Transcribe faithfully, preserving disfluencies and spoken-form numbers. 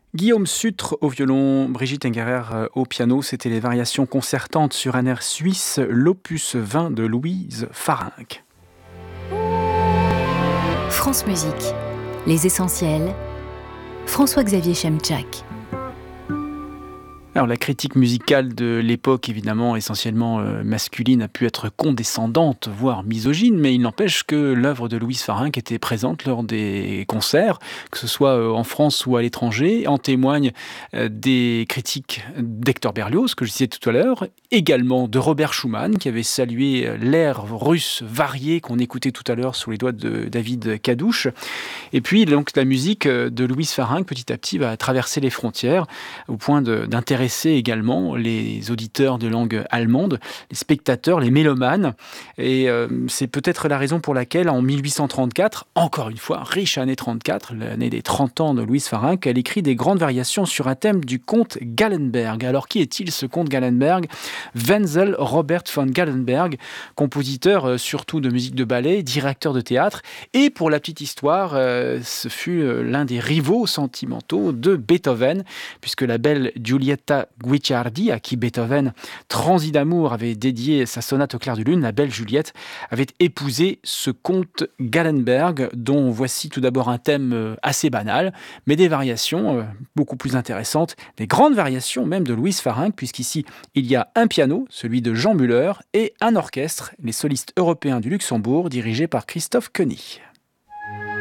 Guillaume Sutre au violon, Brigitte Engerer euh, au piano, c'était les variations concertantes sur un air suisse, l'opus vingt de Louise Farinck. France Musique, les essentiels, François-Xavier Chemchak. Alors la critique musicale de l'époque, évidemment essentiellement euh, masculine, a pu être condescendante, voire misogyne, mais il n'empêche que l'œuvre de Louise Farinck était présente lors des concerts, que ce soit euh, en France ou à l'étranger. En témoignent euh, des critiques d'Hector Berlioz, que je disais tout à l'heure, également de Robert Schumann, qui avait salué l'air russe varié qu'on écoutait tout à l'heure sous les doigts de David Kadouche. Et puis donc la musique de Louise Farinck, petit à petit, va traverser les frontières, au point de, d'intéresser également les auditeurs de langue allemande, les spectateurs, les mélomanes. Et euh, c'est peut-être la raison pour laquelle, en mille huit cent trente-quatre, encore une fois, riche année trente-quatre, l'année des trente ans de Louise Farinck, elle écrit des grandes variations sur un thème du comte Gallenberg. Alors qui est-il, ce comte Gallenberg ? Wenzel Robert von Gallenberg, compositeur euh, surtout de musique de ballet, directeur de théâtre. Et pour la petite histoire, euh, ce fut euh, l'un des rivaux sentimentaux de Beethoven, puisque la belle Giulietta Guicciardi, à qui Beethoven, transi d'amour, avait dédié sa sonate au clair de lune, la belle Juliette, avait épousé ce comte Gallenberg, dont voici tout d'abord un thème assez banal, mais des variations beaucoup plus intéressantes, des grandes variations même de Louise Farinck, puisqu'ici il y a un piano, celui de Jean Müller, et un orchestre, les solistes européens du Luxembourg, dirigé par Christophe Koenig.